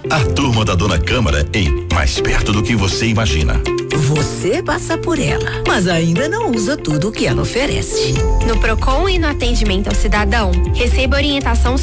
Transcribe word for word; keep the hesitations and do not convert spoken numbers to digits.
A turma da Dona Câmara, ei, mais perto do que você imagina. Você passa por ela, mas ainda não usa tudo o que ela oferece. No Procon e no atendimento ao cidadão, receba orientação